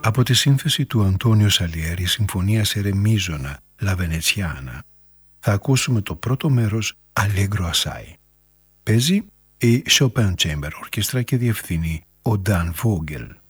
Από τη σύνθεση του Αντώνιο Σαλιέρη συμφωνίας Ερεμίζωνα La Veneziana θα ακούσουμε το πρώτο μέρος Allegro Assai. Παίζει η Chopin Chamber Orchestra και διευθύνει ο Dan Vogel.